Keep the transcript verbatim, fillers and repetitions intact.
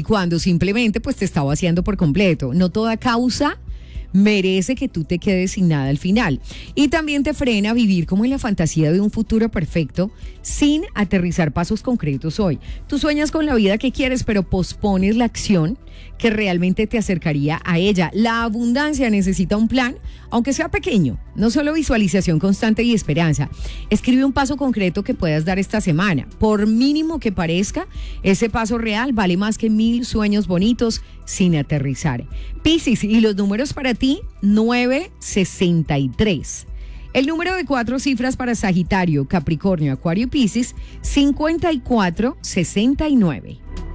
cuando simplemente pues te está vaciando por completo. No toda causa merece que tú te quedes sin nada al final. Y también te frena a vivir como en la fantasía de un futuro perfecto sin aterrizar pasos concretos hoy. Tú sueñas con la vida que quieres, pero pospones la acción que realmente te acercaría a ella. La abundancia necesita un plan, aunque sea pequeño, no solo visualización constante y esperanza. Escribe un paso concreto que puedas dar esta semana. Por mínimo que parezca, ese paso real vale más que mil sueños bonitos sin aterrizar. Piscis, y los números para ti, nueve sesenta y tres. El número de cuatro cifras para Sagitario, Capricornio, Acuario y Piscis, cincuenta y cuatro sesenta y nueve.